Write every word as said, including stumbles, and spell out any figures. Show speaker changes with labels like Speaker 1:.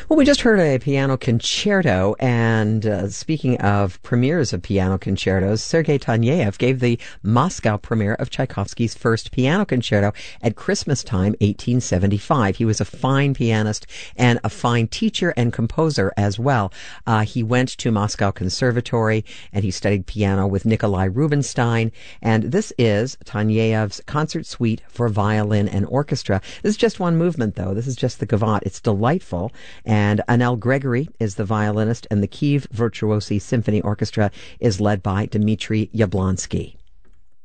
Speaker 1: Well, we just heard a piano concerto, and uh, speaking of premieres of piano concertos, Sergei Taneyev gave the Moscow premiere of Tchaikovsky's first piano concerto at Christmas time, eighteen seventy-five. He was a fine pianist and a fine teacher and composer as well. Uh, he went to Moscow Conservatory, and he studied piano with Nikolai Rubinstein, and this is Taneyev's Concert Suite for Violin and Orchestra. This is just one movement, though. This is just the Gavotte. It's delightful. And Anel Gregory is the violinist, and the Kiev Virtuosi Symphony Orchestra is led by Dmitry Yablonsky.